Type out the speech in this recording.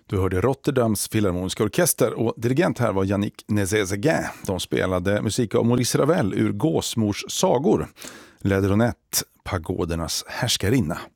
Du hörde Rotterdams Filharmoniska Orkester och dirigent här var Yannick Nézet-Séguin. De spelade musik av Maurice Ravel ur Gåsmors sagor. Ledronette, pagodernas härskarinna.